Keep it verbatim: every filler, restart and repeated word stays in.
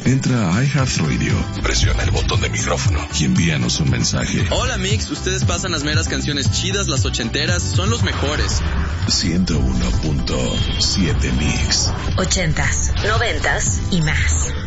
Entra a iHeartRadio, presiona el botón de micrófono y envíanos un mensaje. Hola Mix, ustedes pasan las meras canciones chidas, las ochenteras, son los mejores. ciento uno punto siete Mix. Ochentas, noventas y más.